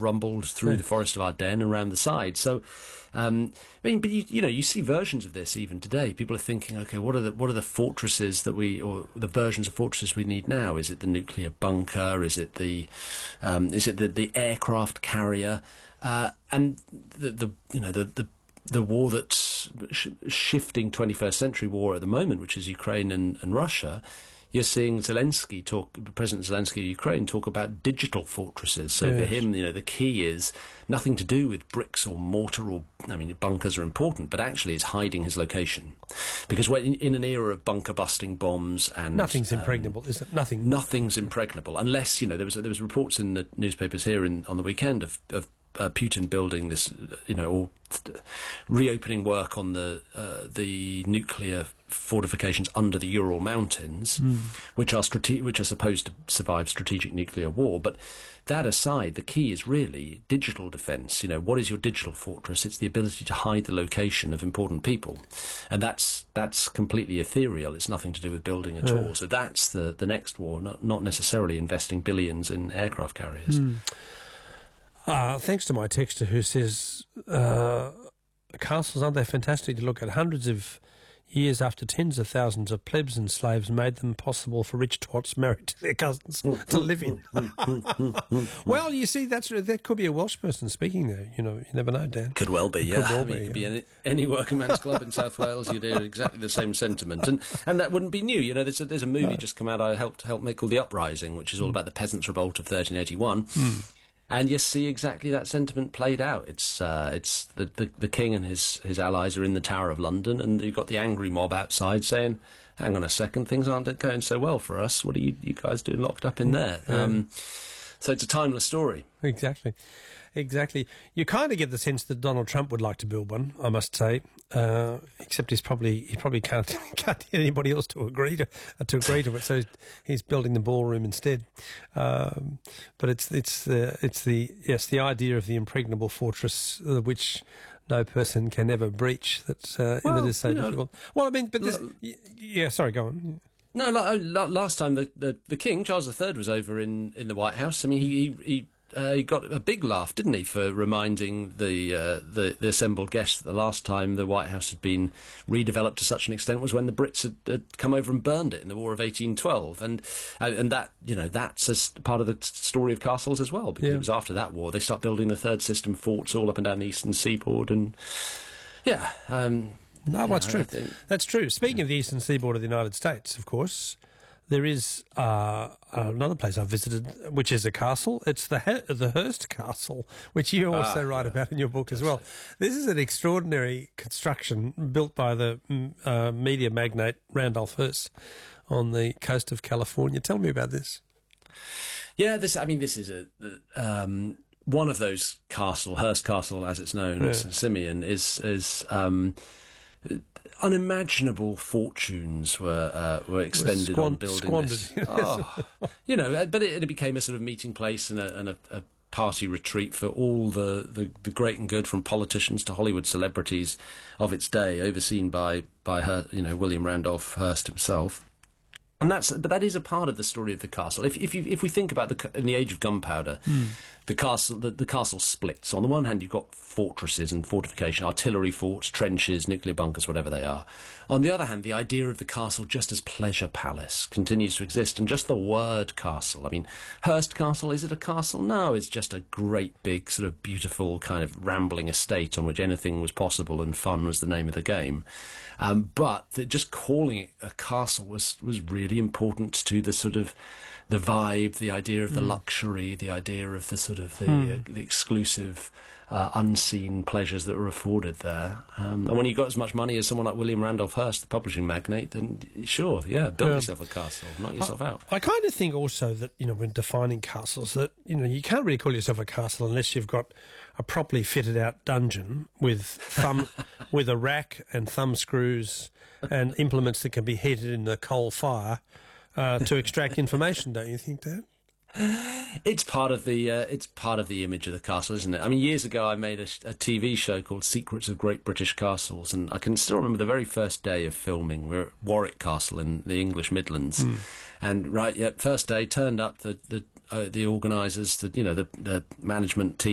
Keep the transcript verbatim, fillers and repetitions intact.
rumbled through the Forest of Ardennes and around the side. So, um, I mean, but you, you know, you see versions of this even today. People are thinking, okay, what are the what are the fortresses that we, or the versions of fortresses we need now? Is it the nuclear bunker? Is it the, um, is it the, the aircraft carrier? Uh, and the, the you know the the the war that's sh- shifting twenty-first century war at the moment, which is Ukraine and, and Russia. You're seeing Zelensky talk, President Zelensky of Ukraine talk about digital fortresses. So yes. For him, you know, the key is nothing to do with bricks or mortar or, I mean, bunkers are important, but actually it's hiding his location. Because when in, in an era of bunker busting bombs and nothing's um, impregnable, is it? Nothing. Nothing's impregnable unless, you know, there was there was reports in the newspapers here in, on the weekend of, of uh, Putin building this, you know, or reopening work on the uh, the nuclear fortifications under the Ural Mountains, mm. which are strate- which are supposed to survive strategic nuclear war. But that aside, the key is really digital defence. You know, what is your digital fortress? It's the ability to hide the location of important people, and that's that's completely ethereal. It's nothing to do with building at yeah. all. So that's the the next war, not not necessarily investing billions in aircraft carriers. Mm. Uh, thanks to my texter who says uh, castles, aren't they fantastic to look at? Hundreds of years after tens of thousands of plebs and slaves made them possible for rich twats married to their cousins to live in. Well, you see, that's that could be a Welsh person speaking there. You know, you never know, Dan. Could well be, yeah. Could well I mean, be, it could yeah. be any, any working man's club in South Wales. You'd hear exactly the same sentiment, and and that wouldn't be new. You know, there's a, there's a movie no. just come out I helped help make called The Uprising, which is all mm. about the peasants' revolt of thirteen eighty-one. Mm. And you see exactly that sentiment played out. It's uh, it's the, the the king and his, his allies are in the Tower of London, and you've got the angry mob outside saying, "Hang on a second, things aren't going so well for us. What are you you guys doing locked up in there?" Yeah. Um, so it's a timeless story. Exactly, exactly. You kind of get the sense that Donald Trump would like to build one, I must say. Uh, except he's probably he probably can't can't get anybody else to agree to uh, to agree to it. So he's building the ballroom instead. Um, but it's it's the it's the yes the idea of the impregnable fortress uh, which no person can ever breach. That's uh, well, that is so you know, difficult. Well, I mean, but this, yeah. Sorry, go on. No, last time the, the, the King, Charles the Third, was over in, in the White House. I mean, he he uh, he got a big laugh, didn't he, for reminding the, uh, the the assembled guests that the last time the White House had been redeveloped to such an extent was when the Brits had, had come over and burned it in the War of eighteen twelve, and uh, and that you know that's a part of the story of castles as well, because yeah. it was after that war they start building the third system forts all up and down the eastern seaboard, and yeah. Um, No, that's true. That's true. Speaking yeah. of the eastern seaboard of the United States, of course, there is uh, another place I've visited, which is a castle. It's the he- the Hearst Castle, which you also ah, write yeah. about in your book as well. This is an extraordinary construction built by the uh, media magnate Randolph Hearst on the coast of California. Tell me about this. Yeah, this. I mean, this is a um, one of those castle, Hearst Castle, as it's known, yeah. Simeon, is is. Um, unimaginable fortunes were uh, were expended Squand- on building squandered. this. Oh, you know, but it, it became a sort of meeting place and a, and a, a party retreat for all the, the, the great and good, from politicians to Hollywood celebrities of its day, overseen by by her, you know, William Randolph Hearst himself. And that's, but that is a part of the story of the castle. If if you, if we think about the in the age of gunpowder, mm. the castle the, the castle splits. On the one hand, you've got fortresses and fortification, artillery forts, trenches, nuclear bunkers, whatever they are. On the other hand, the idea of the castle just as pleasure palace continues to exist, and just the word castle. I mean, Hearst Castle, is it a castle? No, it's just a great big sort of beautiful kind of rambling estate on which anything was possible, and fun was the name of the game. Um, but the, just calling it a castle was was really important to the sort of the vibe, the idea of the mm. luxury, the idea of the sort of the, mm. uh, the exclusive, uh, unseen pleasures that were afforded there. Um, and when you got as much money as someone like William Randolph Hearst, the publishing magnate, then sure, yeah, build yeah. yourself a castle, knock yourself I, out. I kind of think also that, you know, when defining castles, that, you know, you can't really call yourself a castle unless you've got a properly fitted out dungeon with thumb, with a rack and thumb screws and implements that can be heated in the coal fire. Uh, to extract information, don't you think, Dad? It's part of the uh, it's part of the image of the castle, isn't it? I mean, years ago I made a, a T V show called Secrets of Great British Castles, and I can still remember the very first day of filming. We were at Warwick Castle in the English Midlands, mm. and right, yeah, first day turned up the the uh, the organisers, the you know the the management team.